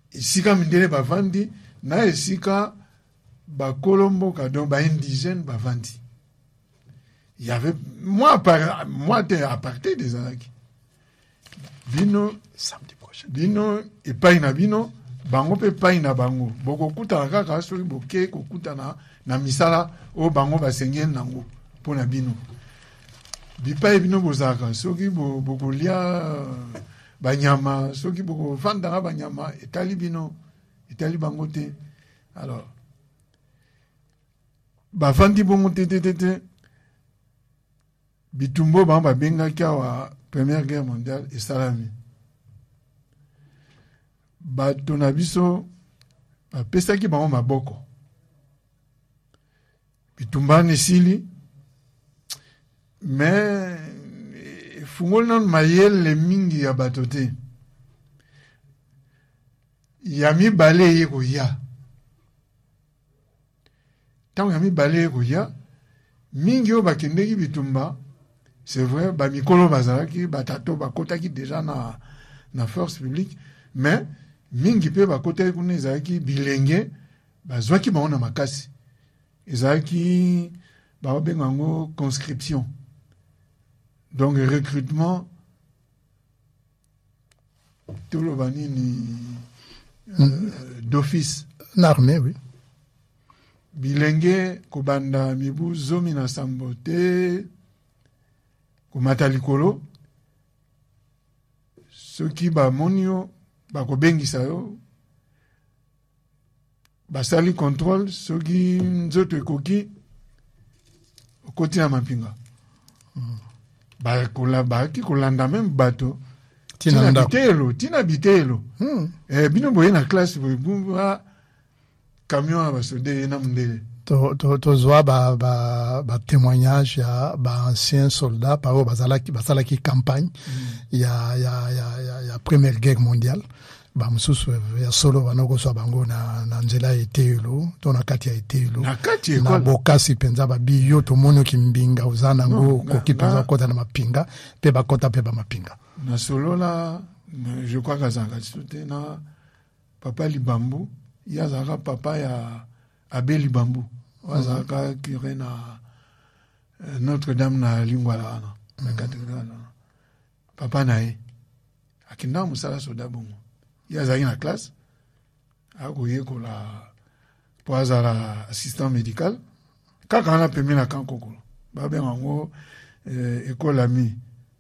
esika mindele bavandi na esika bakolomboka donc baindigène bavandi. Il y avait moi t'es aparté des Alaki. Bino samedi prochain. Bino et paina bino bango pe paina bango. Boko kuta kaka soki boke ko kuta na misala o bango basengen nango pona bino. Bipa e bino bozaka soki boko lia banyama soki boko fanda banyama etali bino etali bango te. Alors bafandi bongo te bitumbo bamba benga kwa Première Guerre mondiale et salami. Bato na biso bapesaki bango maboko. Bitumba nesili mais fungol nan mayel le mingi ya bato te. Yami bale yeko ya. Tant yami bale yeko ya mingi o bakendeki bitumba. C'est vrai, mikolo bazalaki batato bakotaki déjà na force publique, mais mingi pe bakotaki kuna ezalaki bilenge bazwaki bango na makasi. Ezalaki babenga ngo conscription. Donc recrutement tout le banini d'office. L'armée, oui. Bilenge kobanda mibu zomi na sambote komata likolo soki bamoni yo bakobengisa yo basali contrôle soki nzoto ekoki okoti na mapinga baki kolanda même bato tina bitelo bino boye na classe boye camion ya basode na mundele tozwa ba témoignage ya ba anciens soldats paro basalaki campagne ya Première Guerre mondiale ba mususu ya solo banoko so bango na nzela etelo to na kati ya etelo na bokasi penza ba biyo to mono kimbinga uzana ngo koki penza kota na mapinga pe bakota pe ba mapinga na solo la je crois que ça a na papa Libambu yazaka papa ya Abel Libambu wazaka curé na Notre-Dame na Lingwala na cathédrale papa nae akinda musala soda bongo yazaki na classe akoye kola poazala assistant médical kaka na pemi na kankoko babenga ngo école ami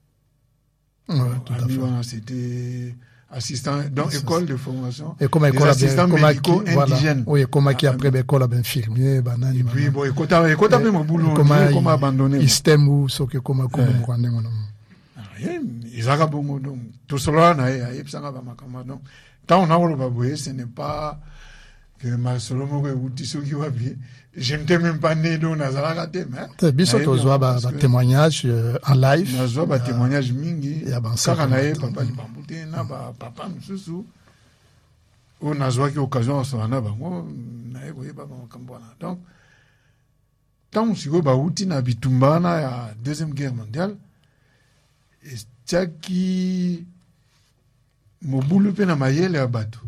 c'était assistant donc école de formation et comme école assistants médicaux indigènes oui comme qui après école infirmier banani puis bon écota même boulot comme abandonné système ou ce que comme mwande mono izaka bongo donc tout cela na yepsanga ba makama donc tant on a le baboué ce n'est pas que ma solo moko uti soki wapi je ne t'ai même pas né donc nazalaka te mais biso tozwa ba témoignage en live nazwa ba témoignage mingi kaka na ye papa Libambu te na ba papa mususu o nazwa ki occasion so na bango na ye koyeba ba makambo wana donc tant siko ba uti na bitumbana ya Deuxième Guerre mondiale estiaki mobulu pe na mayele ya bato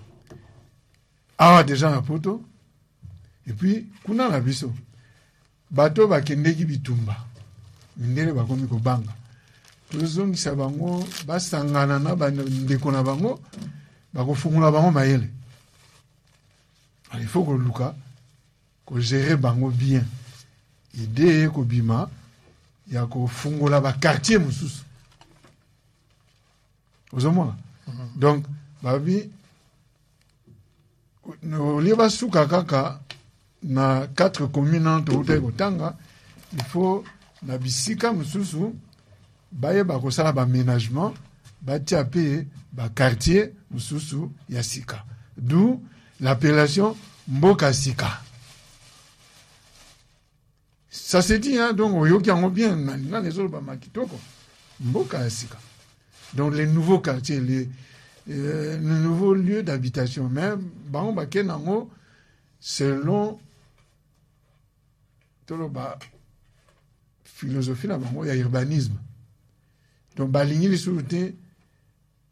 awa déjà na poto et puis kuna na biso bato bakendeki bitumba mindele bakomi kobanga tozongisa bango basangana na bandeko na bango bakofungula bango mayele il faut koluka kogere bango bien idée kobima ya kofungula bakartier mosusu ozomona donc babi olie basuka kaka na 4 communes touta kotanga il faut na bisika mosusu bayeba kosala baménagement batia pe bakartier mosusu ya sika d'où l'appellation mboka sika. Ça se dit, hein, donc oyoki yango bien na les autres bamakitoko mboka sika. Donc les nouveaux quartiers, les nouveaux lieux d'habitation, même bango bakenango selon toloba philosophie na bango ya urbanisme. Donc balingi li souté